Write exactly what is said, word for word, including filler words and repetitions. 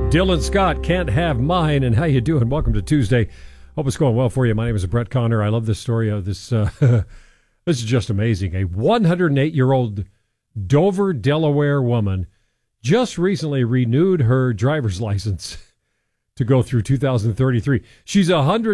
Dylan Scott, Can't Have Mine. And how you doing? Welcome to Tuesday. Hope it's going well for you. My name is Brett Connor. I love this story of this. Uh, this is just amazing. A one hundred eight-year-old Dover, Delaware woman just recently renewed her driver's license to go through two thousand thirty-three. She's one hundred